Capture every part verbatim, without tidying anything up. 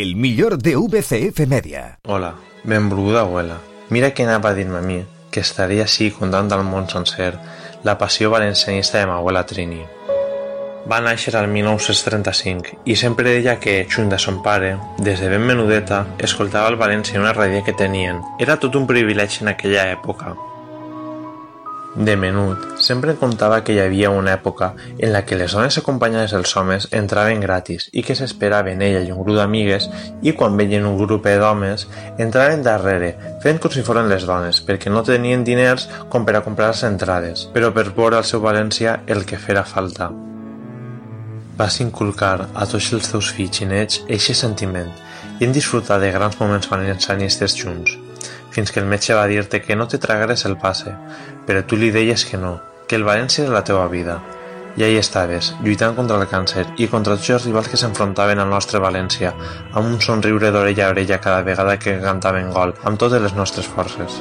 El millor de U V C F Media. Hola, benvolguda abuela. Mira que anava a dir-me a mi que estaria així contant al món sencer la passió valencianista de ma abuela Trini. Va néixer al mil nou-cents trenta-cinc i sempre deia que, junt de son pare, des de ben menudeta, escoltava el València en una ràdio que tenien. Era tot un privilegi en aquella època. De menut, sempre contava que hi havia una època en la que les dones acompanyades dels homes entraven gratis i que s'esperaven ella i un grup d'amigues i quan veien un grup d'homes entraven darrere, fent com si foren les dones, perquè no tenien diners com per a comprar les entrades, però per veure al seu València el que fera falta. Vas inculcar a tots els teus fills i nets eixe sentiment i hem disfrutat de grans moments valencianistes junts, fins que el metge va dir-te que no te tragares el passe, però tu li deies que no, que el València era la teva vida. I ahí estaves, lluitant contra el càncer i contra tots els rivals que s'enfrontaven al nostre València, amb un somriure d'orella a orella cada vegada que cantaven gol, amb totes les nostres forces.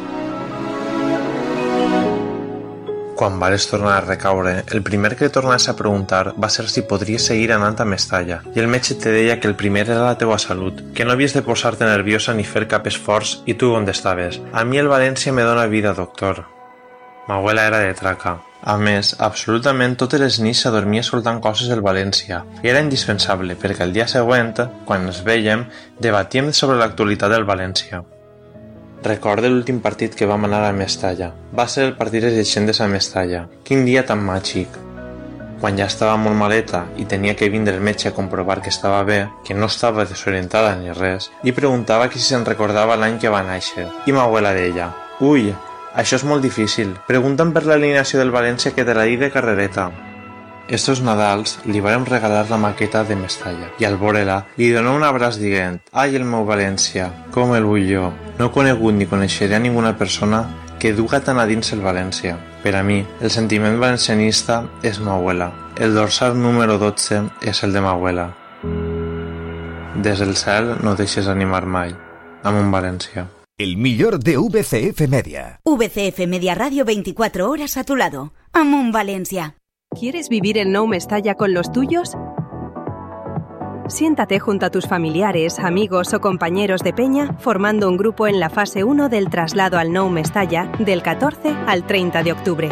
Quan vares tornar a recaure, el primer que tornaves a preguntar va ser si podries seguir anant a Mestalla, i el metge te deia que el primer era la teua salut, que no havies de posar-te nerviosa ni fer cap esforç, i tu on estaves. A mi el València me dona vida, doctor. Ma abuela era de traca. A més, absolutament totes les nits s'adormia escoltant coses del València, i era indispensable, perquè el dia següent, quan ens vèiem, debatíem sobre l'actualitat del València. Recordo l'últim partit que vam anar a Mestalla. Va ser el partit de llegendes a Mestalla. Quin dia tan màgic. Quan ja estava molt maleta i tenia que vindre el metge a comprovar que estava bé, que no estava desorientada ni res, i preguntava que si se'n recordava l'any que va néixer. I ma abuela deia: «Ui, això és molt difícil. Pregunten per l'alineació del València que te la di de carrereta». Estos Nadals li vàrem regalar la maqueta de Mestalla i al veure-la li donà un abraç dient: «Ai, el meu València, com el vull jo». No he conegut ni coneixeré a ninguna persona que duga tan a dins el València. Per a mi, el sentiment valencianista és ma abuela. El dorsal número dotze és el de ma abuela. Des del cel no deixes animar mai. Amunt València. El millor de U V C F Media. U V C F Media Radio veinticuatro horas a tu lado. Amunt Valencia. ¿Quieres vivir en Nou Mestalla con los tuyos? Siéntate junto a tus familiares, amigos o compañeros de peña formando un grupo en la fase uno del traslado al Nou Mestalla del catorce al treinta de octubre.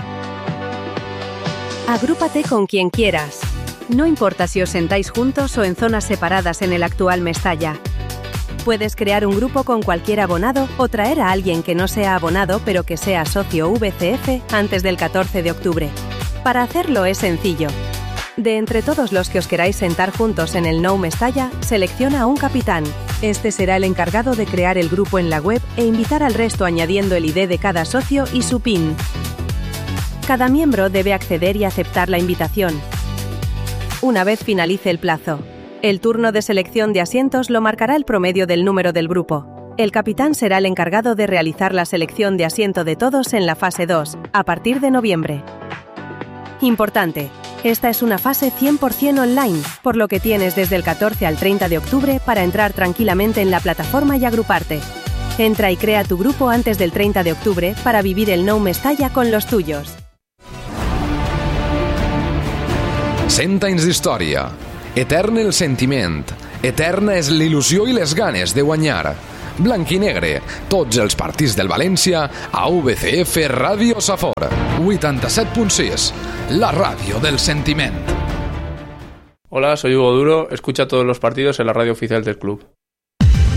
Agrúpate con quien quieras. No importa si os sentáis juntos o en zonas separadas en el actual Mestalla. Puedes crear un grupo con cualquier abonado o traer a alguien que no sea abonado pero que sea socio U V C F antes del catorce de octubre. Para hacerlo es sencillo. De entre todos los que os queráis sentar juntos en el Nou Mestalla, selecciona a un capitán. Este será el encargado de crear el grupo en la web e invitar al resto añadiendo el I D de cada socio y su PIN. Cada miembro debe acceder y aceptar la invitación. Una vez finalice el plazo, el turno de selección de asientos lo marcará el promedio del número del grupo. El capitán será el encargado de realizar la selección de asiento de todos en la fase dos, a partir de noviembre. Importante, esta es una fase cien por ciento online, por lo que tienes desde el catorce al treinta de octubre para entrar tranquilamente en la plataforma y agruparte. Entra y crea tu grupo antes del treinta de octubre para vivir el Nou Mestalla con los tuyos. cent anys d'història. Etern el sentiment. Eterna és l'il·lusió i les ganes de guanyar. Blanc i negre, tots els partits del València a U V C F Radio Safor. vuitanta-set punt sis, la radio del sentiment. Hola, soy Hugo Duro, escucha todos los partidos en la radio oficial del club.